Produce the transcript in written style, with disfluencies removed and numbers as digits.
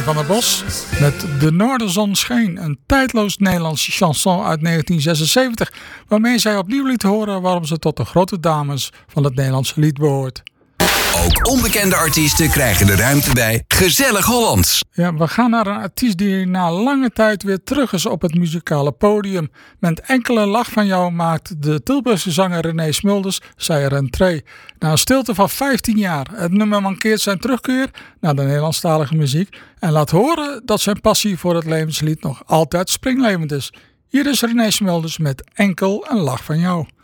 van der Bos met De Noorderzon scheen, een tijdloos Nederlandse chanson uit 1976, waarmee zij opnieuw liet horen waarom ze tot de grote dames van het Nederlandse lied behoort. Ook onbekende artiesten krijgen de ruimte bij Gezellig Hollands. Ja, we gaan naar een artiest die na lange tijd weer terug is op het muzikale podium. Met enkele lach van jou maakt de Tilburgse zanger René Smulders zijn rentree. Na een stilte van 15 jaar. Het nummer mankeert zijn terugkeer naar de Nederlandstalige muziek en laat horen dat zijn passie voor het levenslied nog altijd springlevend is. Hier is René Smulders met Enkel een lach van jou.